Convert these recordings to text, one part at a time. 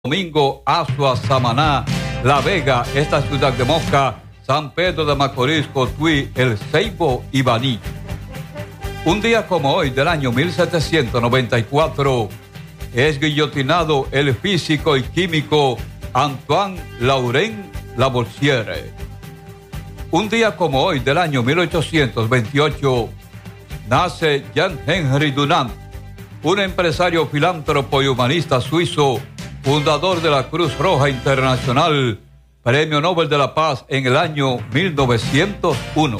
Domingo, Azua, Samaná, La Vega, esta Ciudad de Moca, San Pedro de Macorís, Cotuí, El Ceibo y Baní. Un día como hoy del año 1794 es guillotinado el físico y químico Antoine Laurent Lavoisier. Un día como hoy del año 1828 nace Jean-Henri Dunant, un empresario, filántropo y humanista suizo, fundador de la Cruz Roja Internacional, Premio Nobel de la Paz en el año 1901.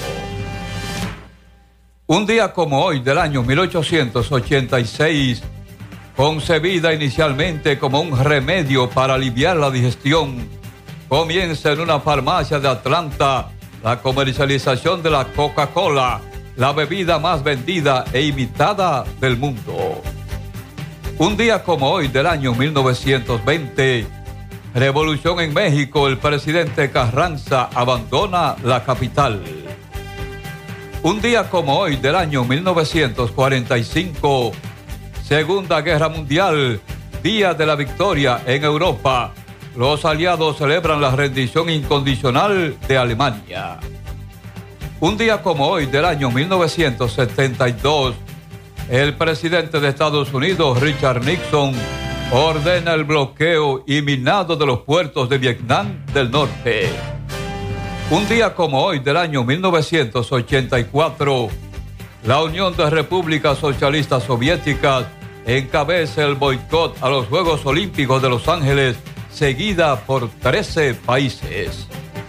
Un día como hoy del año 1886, concebida inicialmente como un remedio para aliviar la digestión, comienza en una farmacia de Atlanta la comercialización de la Coca-Cola, la bebida más vendida e imitada del mundo. Un día como hoy del año 1920, revolución en México, el presidente Carranza abandona la capital. Un día como hoy del año 1945, Segunda Guerra Mundial, Día de la Victoria en Europa. Los aliados celebran la rendición incondicional de Alemania. Un día como hoy del año 1972, el presidente de Estados Unidos, Richard Nixon, ordena el bloqueo y minado de los puertos de Vietnam del Norte. Un día como hoy del año 1984, la Unión de Repúblicas Socialistas Soviéticas encabeza el boicot a los Juegos Olímpicos de Los Ángeles, seguida por 13 países.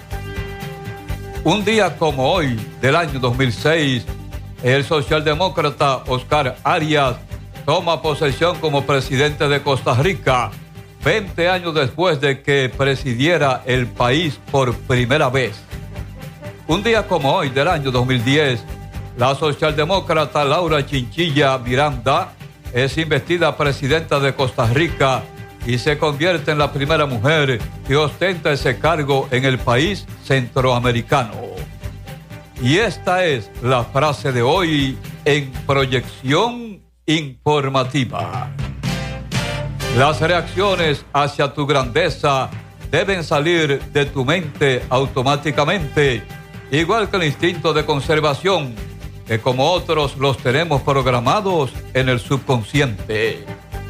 Un día como hoy del año 2006, el socialdemócrata Oscar Arias toma posesión como presidente de Costa Rica, 20 años después de que presidiera el país por primera vez. Un día como hoy del año 2010, la socialdemócrata Laura Chinchilla Miranda es investida presidenta de Costa Rica y se convierte en la primera mujer que ostenta ese cargo en el país centroamericano. Y esta es la frase de hoy en Proyección Informativa. Las reacciones hacia tu grandeza deben salir de tu mente automáticamente, igual que el instinto de conservación, que como otros los tenemos programados en el subconsciente.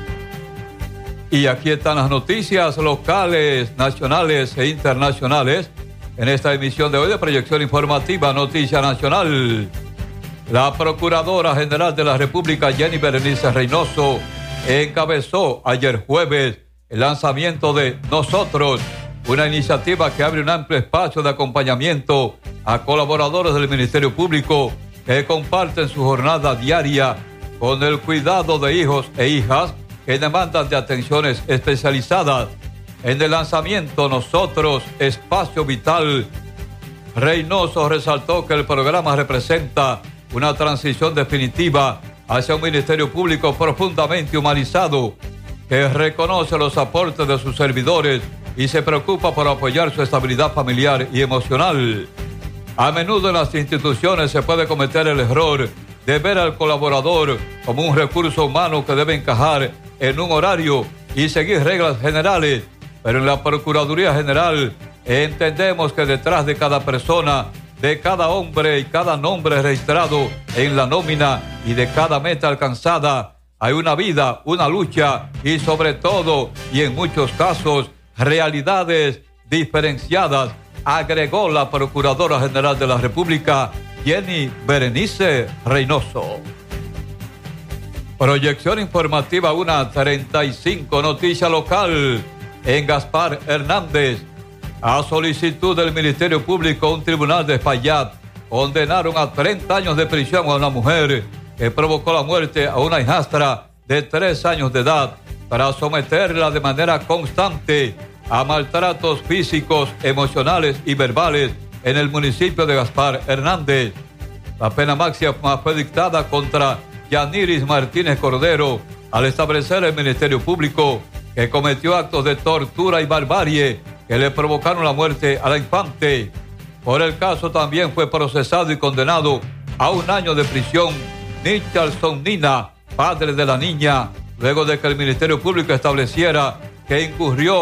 Y aquí están las noticias locales, nacionales e internacionales en esta emisión de hoy de Proyección Informativa Noticia Nacional. La Procuradora General de la República, Jenny Berenice Reynoso, encabezó ayer jueves el lanzamiento de Nosotros, una iniciativa que abre un amplio espacio de acompañamiento a colaboradores del Ministerio Público que comparten su jornada diaria con el cuidado de hijos e hijas que demandan de atenciones especializadas. En el lanzamiento Nosotros, Espacio Vital, Reynoso resaltó que el programa representa una transición definitiva hacia un Ministerio Público profundamente humanizado, que reconoce los aportes de sus servidores y se preocupa por apoyar su estabilidad familiar y emocional. A menudo en las instituciones se puede cometer el error de ver al colaborador como un recurso humano que debe encajar en un horario y seguir reglas generales, pero en la Procuraduría General entendemos que detrás de cada persona, de cada hombre y cada nombre registrado en la nómina y de cada meta alcanzada, hay una vida, una lucha y sobre todo, y en muchos casos, realidades diferenciadas, agregó la Procuradora General de la República, Jenny Berenice Reynoso. Proyección Informativa 1:35, noticia local. En Gaspar Hernández, a solicitud del Ministerio Público, un tribunal de Espaillat condenaron a 30 años de prisión a una mujer que provocó la muerte a una hijastra de 3 años de edad para someterla de manera constante a maltratos físicos, emocionales y verbales en el municipio de Gaspar Hernández. La pena máxima fue dictada contra Yaniris Martínez Cordero al establecer el Ministerio Público que cometió actos de tortura y barbarie que le provocaron la muerte a la infante. Por el caso también fue procesado y condenado a 1 año de prisión Nicholson Nina, padre de la niña, luego de que el Ministerio Público estableciera que incurrió